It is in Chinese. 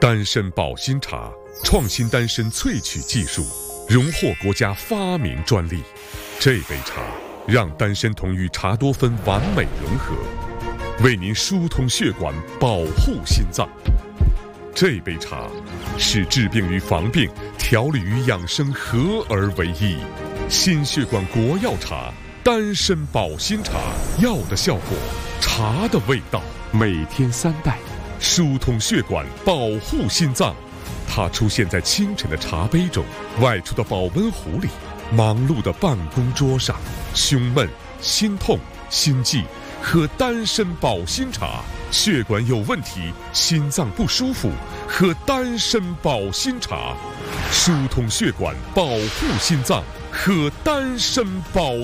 丹参保心茶创新丹参萃取技术，荣获国家发明专利。这杯茶让丹参酮与茶多酚完美融合，为您疏通血管，保护心脏。这杯茶是治病与防病、调理与养生合而为一。心血管国药茶，丹参保心茶，药的效果，茶的味道。每天3袋，疏通血管，保护心脏。它出现在清晨的茶杯中，外出的保温壶里，忙碌的办公桌上。胸闷、心痛、心悸，喝丹参保心茶。血管有问题，心脏不舒服，喝丹参保心茶。疏通血管，保护心脏，喝丹参保